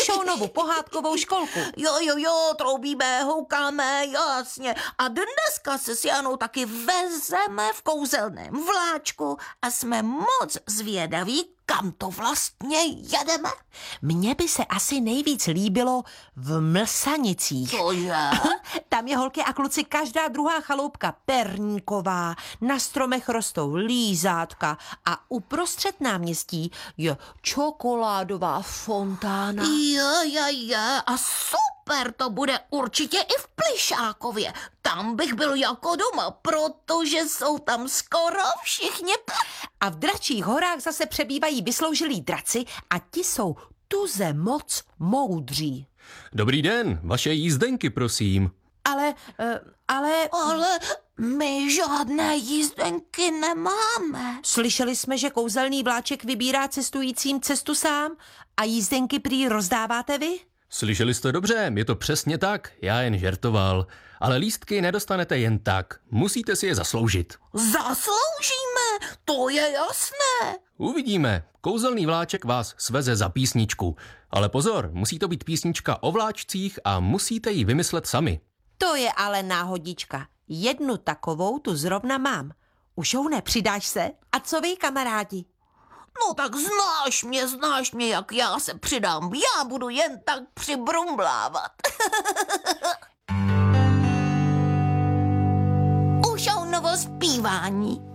Ušounovu pohádkovou školku. Jo, troubíme, houkáme, jasně. A dneska se s Janou taky vezeme v kouzelném vláčku a jsme moc zvědaví, kam to vlastně jedeme. Mně by se asi nejvíc líbilo v Mlsanicích. To je? Tam je, holky a kluci, každá druhá chaloupka perníková, na stromech rostou lízátka a uprostřed náměstí je čokoládová fontána. Je. A super to bude určitě i v Plišákově. Tam bych byl jako doma, protože jsou tam skoro všichni. A v Dračích horách zase přebývají vysloužilí draci a ti jsou tuze moc moudří. Dobrý den, vaše jízdenky, prosím. Ale My žádné jízdenky nemáme. slyšeli jsme, že kouzelný vláček vybírá cestujícím cestu sám a jízdenky prý rozdáváte vy? Slyšeli jste dobře, je to přesně tak, já jen žertoval. Ale lístky nedostanete jen tak, musíte si je zasloužit. Zasloužíme, to je jasné. Uvidíme, kouzelný vláček vás sveze za písničku. Ale pozor, musí to být písnička o vláčcích a musíte ji vymyslet sami. To je ale náhodička. Jednu takovou tu zrovna mám. Ušoune, přidáš se? A co vy, kamarádi? No tak znáš mě, jak já se přidám. Já budu jen tak přibrumblávat. Ušounovo zpívání.